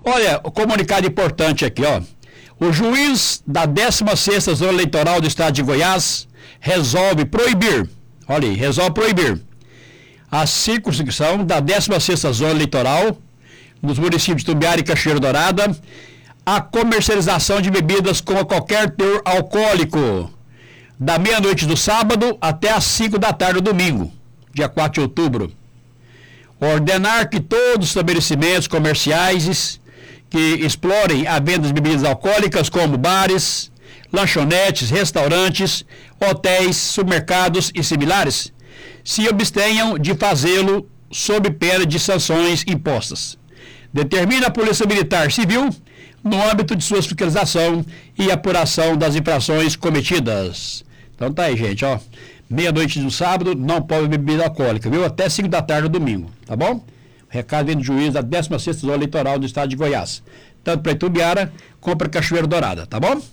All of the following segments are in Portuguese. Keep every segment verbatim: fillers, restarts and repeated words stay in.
Olha, o comunicado importante aqui, ó. O juiz da décima sexta Zona Eleitoral do Estado de Goiás resolve proibir, olha aí, resolve proibir a circunscrição da décima sexta Zona Eleitoral nos municípios de Tumbiara e Cachoeira Dourada a comercialização de bebidas com qualquer teor alcoólico da meia-noite do sábado até às cinco da tarde do domingo, dia quatro de outubro. Ordenar que todos os estabelecimentos comerciais que explorem a venda de bebidas alcoólicas, como bares, lanchonetes, restaurantes, hotéis, supermercados e similares, se abstenham de fazê-lo sob pena de sanções impostas. Determina a Polícia Militar Civil no âmbito de sua fiscalização e apuração das infrações cometidas. Então tá aí, gente, ó. Meia-noite do sábado, não pode beber bebida alcoólica, viu? Até cinco da tarde do domingo, tá bom? Recado vem do juiz da décima sexta Zona Eleitoral do Estado de Goiás. Tanto para Itumbiara como para Cachoeira Dourada, tá bom?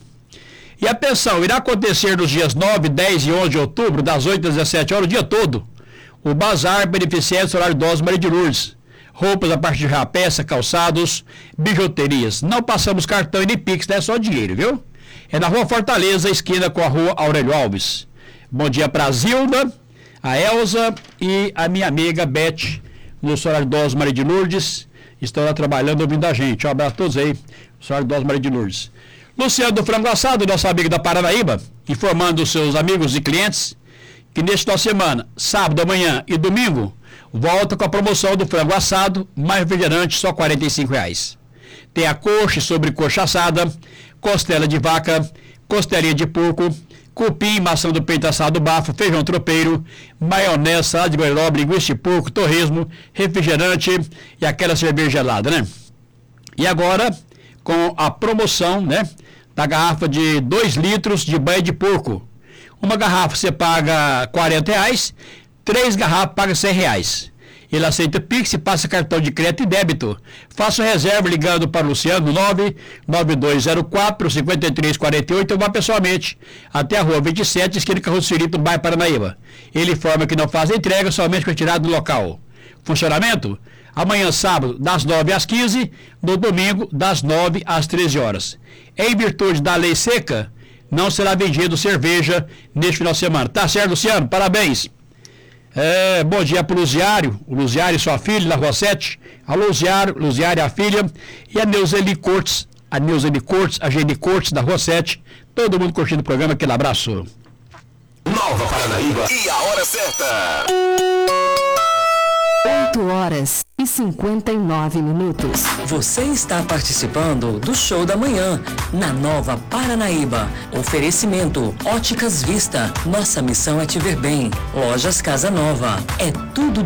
E atenção, irá acontecer nos dias nove, dez e onze de outubro, das oito às dezessete horas, o dia todo, o Bazar Beneficente Solar Idosos Maria de Lourdes. Roupas a partir de rapés, calçados, bijuterias. Não passamos cartão e nem Pix, não é só dinheiro, viu? É na Rua Fortaleza, esquina com a Rua Aurélio Alves. Bom dia para a Zilda, a Elza e a minha amiga Beth, no Solar Idosos Maria de Lourdes. Estão lá trabalhando, ouvindo a gente. Um abraço a todos aí, Solar Idosos Maria de Lourdes. Luciano do Frango Assado, nosso amigo da Paranaíba, informando os seus amigos e clientes que neste final de semana, sábado, amanhã e domingo, volta com a promoção do frango assado, mais refrigerante, só quarenta e cinco reais. Tem a coxa e sobrecoxa assada, costela de vaca, costelinha de porco, cupim, maçã do peito assado bafo, feijão tropeiro, maionese, salada de guaroba, linguiça de porco, torresmo, refrigerante e aquela cerveja gelada, né? E agora, com a promoção, né, da garrafa de dois litros de banha de porco. Uma garrafa você paga quarenta reais, três garrafas paga cem reais. Ele aceita Pix e passa cartão de crédito e débito. Faça reserva ligando para o Luciano nove nove dois zero quatro cinco três quatro oito ou vá pessoalmente até a rua vinte e sete, esquina Carroço Cirito, no bairro Paranaíba. Ele informa que não faz entrega, somente com retirada do local. Funcionamento? Amanhã, sábado, das nove às quinze, no domingo, das nove às treze horas. Em virtude da lei seca, não será vendido cerveja neste final de semana. Tá certo, Luciano? Parabéns. É, bom dia para o Luziário, o Luziário e sua filha, na Rua sete. A Luziário, Luziário e a filha. E a Neuzeli Cortes, a Neuzeli Cortes, a Geni Cortes, da Rua sete. Todo mundo curtindo o programa, aquele abraço. Nova Paranaíba e a hora certa. oito horas e cinquenta e nove minutos. Você está participando do Show da Manhã, na Nova Paranaíba. Oferecimento Óticas Vista. Nossa missão é te ver bem. Lojas Casa Nova. É tudo